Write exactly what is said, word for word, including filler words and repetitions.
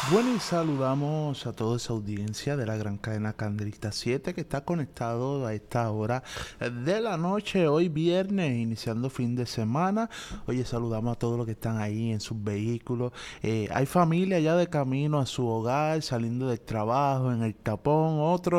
Bueno, y saludamos a toda esa audiencia de la gran cadena Candelita siete que está conectado a esta hora de la noche, hoy viernes, iniciando fin de semana. Oye, saludamos a todos los que están ahí en sus vehículos. Eh, hay familia ya de camino a su hogar, saliendo del trabajo, en el tapón, otros